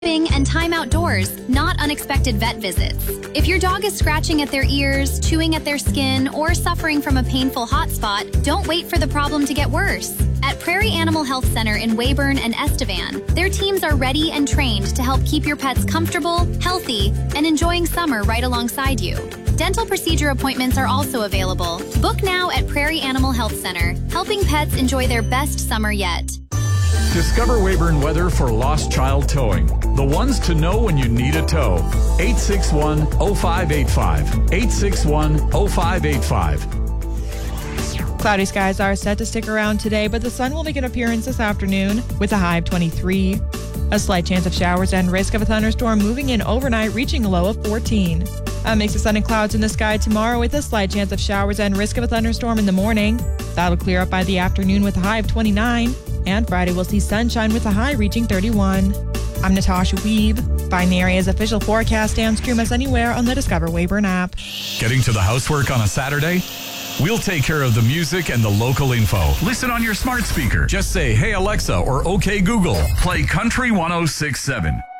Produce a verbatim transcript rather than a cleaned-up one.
and time outdoors, not unexpected vet visits. If your dog is scratching at their ears, chewing at their skin, or suffering from a painful hot spot, don't wait for the problem to get worse. At Prairie Animal Health Center in Weyburn and Estevan, their teams are ready and trained to help keep your pets comfortable, healthy, and enjoying summer right alongside you. Dental procedure appointments are also available. Book now at Prairie Animal Health Center, helping pets enjoy their best summer yet. Discover Weyburn Weather for Lost Child Towing. The ones to know when you need a tow. eight six one, oh five eight five. eight six one, oh five eight five. Cloudy skies are set to stick around today, but the sun will make an appearance this afternoon with a high of twenty-three. A slight chance of showers and risk of a thunderstorm moving in overnight, reaching a low of fourteen. A mix of sun and clouds in the sky tomorrow with a slight chance of showers and risk of a thunderstorm in the morning. That'll clear up by the afternoon with a high of twenty-nine. And Friday we'll see sunshine with a high reaching thirty-one. I'm Natasha Weeb. Find the area's official forecast and stream us anywhere on the Discover Weyburn app. Getting to the housework on a Saturday? We'll take care of the music and the local info. Listen on your smart speaker. Just say, "Hey Alexa," or "Okay Google, play Country one oh six point seven."